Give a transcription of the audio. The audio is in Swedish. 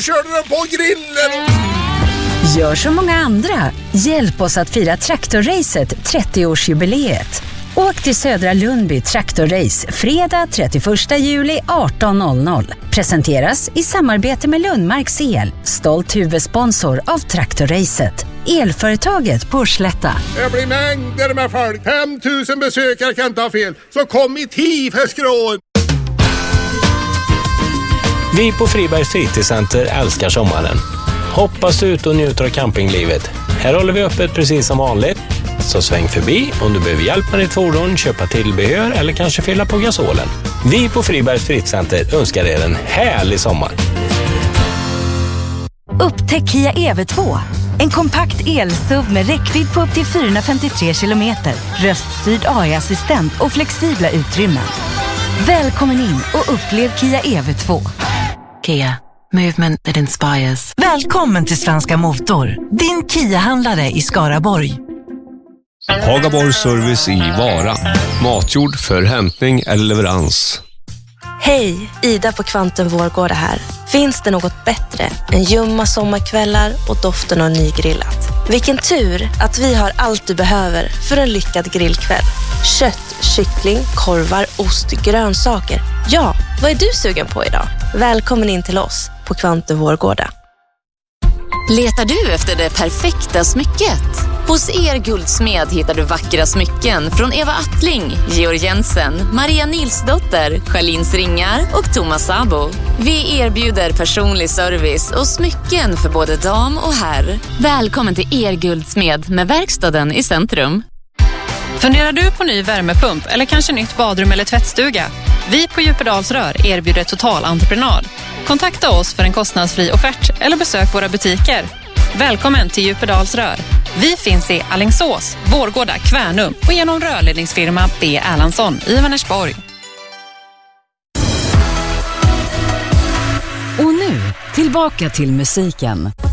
körde den på grillen. Gör som många andra. Hjälp oss att fira Traktorracet 30-årsjubileet. Åk till Södra Lundby Traktorrace fredag 31 juli 18.00. Presenteras i samarbete med Lundmarks El, stolt huvudsponsor av Traktorracet. Elföretaget på Slätta. Det blir mängder med folk. 5000 besökare kan inte ha fel. Så kom i tid för skrån. Vi på Fribergs fritidscenter älskar sommaren. Hoppas ut och njuter av campinglivet. Här håller vi öppet precis som vanligt. Så sväng förbi om du behöver hjälp med ditt fordon, köpa tillbehör eller kanske fylla på gasolen. Vi på Fribergs fritidscenter önskar er en härlig sommar. Upptäck Kia EV2. En kompakt el-SUV med räckvidd på upp till 453 kilometer, röststyrd AI-assistent och flexibla utrymmen. Välkommen in och upplev Kia EV2. Kia. Movement that inspires. Välkommen till Svenska Motor, din Kia-handlare i Skaraborg. Hagaborg Service i Vara. Matjord för hämtning eller leverans. Hej, Ida på Kvanten Vårgårda här. Finns det något bättre än ljumma sommarkvällar och doften av nygrillat? Vilken tur att vi har allt du behöver för en lyckad grillkväll. Kött, kyckling, korvar, ost, grönsaker. Ja, vad är du sugen på idag? Välkommen in till oss på Kvanten Vårgårda. Letar du efter det perfekta smycket? Hos Guldsmed hittar du vackra smycken från Eva Attling, Georg Jensen, Maria Nilsdotter, Charlins Ringar och Thomas Sabo. Vi erbjuder personlig service och smycken för både dam och herr. Välkommen till Guldsmed med verkstaden i centrum. Funderar du på ny värmepump eller kanske nytt badrum eller tvättstuga? Vi på Djupedalsrör erbjuder totalentreprenad. Kontakta oss för en kostnadsfri offert eller besök våra butiker. Välkommen till Djupedalsrör. Vi finns i Alingsås, Vårgårda, Kvärnum och genom rörledningsfirma B. Erlandsson i Vänersborg. Och nu, tillbaka till musiken.